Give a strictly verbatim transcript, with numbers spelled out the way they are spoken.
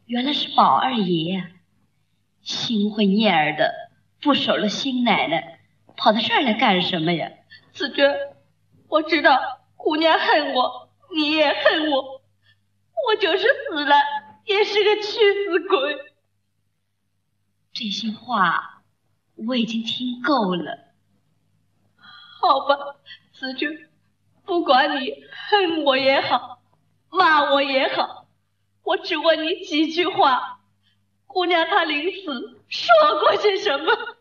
原来是宝二爷呀、啊！新婚燕尔的，不守了新奶奶，跑到这儿来干什么呀？ 紫娟，我知道姑娘恨我，你也恨我，我就是死了也是个屈死鬼。 这些话我已经听够了。 好吧，紫娟，不管你恨我也好，骂我也好，我只问你几句话。姑娘她临死说过些什么？